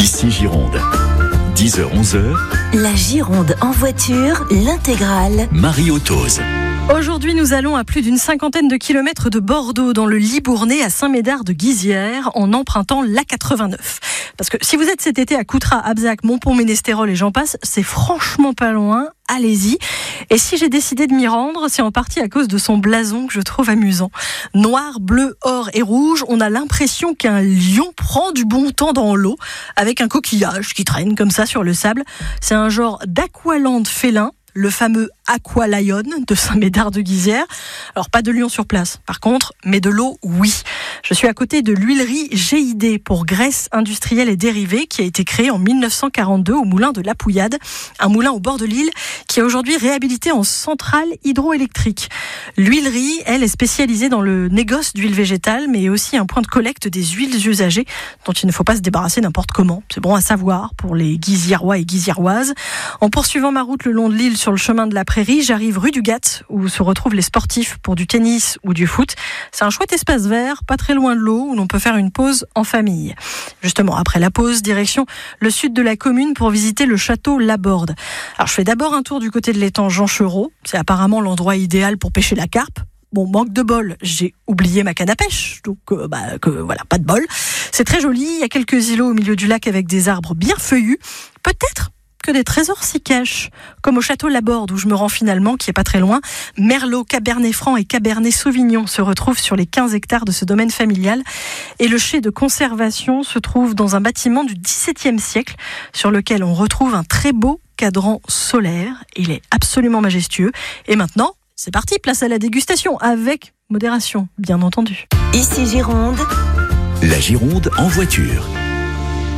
Ici Gironde. 10h-11h. La Gironde en voiture, l'intégrale. Marie Autoz. Aujourd'hui, nous allons à plus d'une 50aine de kilomètres de Bordeaux, dans le Libournais, à Saint-Médard-de-Guizières, en empruntant l'A89. Parce que si vous êtes cet été à Coutras, Abzac, Montpont-Ménestérol et j'en passe, c'est franchement pas loin. Allez-y. Et si j'ai décidé de m'y rendre, c'est en partie à cause de son blason que je trouve amusant. Noir, bleu, or et rouge, on a l'impression qu'un lion prend du bon temps dans l'eau, avec un coquillage qui traîne comme ça sur le sable. C'est un genre d'aqualand félin, le fameux Aqualion de Saint-Médard-de-Guizières. Alors, pas de lion sur place, par contre, mais de l'eau, oui. Je suis à côté de l'huilerie GID pour graisse industrielle et dérivée qui a été créée en 1942 au moulin de La Pouillade, un moulin au bord de l'île qui est aujourd'hui réhabilité en centrale hydroélectrique. L'huilerie, elle, est spécialisée dans le négoce d'huile végétale, mais aussi un point de collecte des huiles usagées dont il ne faut pas se débarrasser n'importe comment. C'est bon à savoir pour les Guiziérois et Guiziéroises. En poursuivant ma route le long de l'île sur le chemin de la Prairie, j'arrive rue du Gat où se retrouvent les sportifs pour du tennis ou du foot. C'est un chouette espace vert, pas très loin de l'eau, où l'on peut faire une pause en famille. Justement, après la pause, direction le sud de la commune pour visiter le château Laborde. Alors, je fais d'abord un tour du côté de l'étang Jean Chereau. C'est apparemment l'endroit idéal pour pêcher la carpe. Bon, manque de bol, j'ai oublié ma canne à pêche, donc voilà, pas de bol. C'est très joli, il y a quelques îlots au milieu du lac avec des arbres bien feuillus. Peut-être que des trésors s'y cachent, comme au château Laborde où je me rends finalement, qui est pas très loin. Merlot, Cabernet Franc et Cabernet Sauvignon se retrouvent sur les 15 hectares de ce domaine familial. Et le chai de conservation se trouve dans un bâtiment du XVIIe siècle sur lequel on retrouve un très beau cadran solaire. Il est absolument majestueux. Et maintenant, c'est parti, place à la dégustation, avec modération, bien entendu. Ici Gironde. La Gironde en voiture.